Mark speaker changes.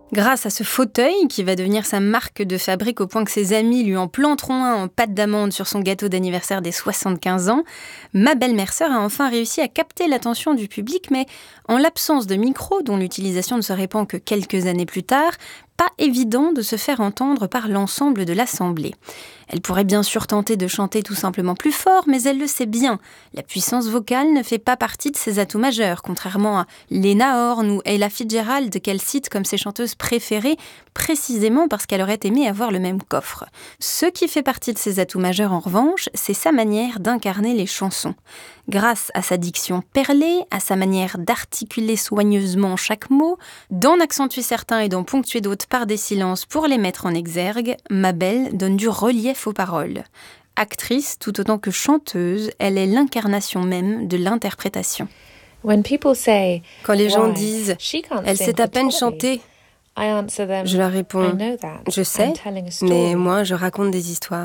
Speaker 1: Grâce à ce fauteuil qui va devenir sa marque de fabrique au point que ses amis lui en planteront un en pâte d'amande sur son gâteau d'anniversaire des 75 ans, Mabel Mercer a enfin réussi à capter l'attention du public, mais en l'absence de micro, dont l'utilisation ne se répand que quelques années plus tard, pas évident de se faire entendre par l'ensemble de l'assemblée. Elle pourrait bien sûr tenter de chanter tout simplement plus fort, mais elle le sait bien. La puissance vocale ne fait pas partie de ses atouts majeurs, contrairement à Lena Horne ou Ella Fitzgerald qu'elle cite comme ses chanteuses préférées, précisément parce qu'elle aurait aimé avoir le même coffre. Ce qui fait partie de ses atouts majeurs en revanche, c'est sa manière d'incarner les chansons. Grâce à sa diction perlée, à sa manière d'articuler soigneusement chaque mot, d'en accentuer certains et d'en ponctuer d'autres par des silences pour les mettre en exergue, Mabel donne du relief aux paroles. Actrice tout autant que chanteuse, elle est l'incarnation même de l'interprétation. Quand les gens disent « elle sait à peine chanter », je leur réponds « je sais, mais moi je raconte des histoires ».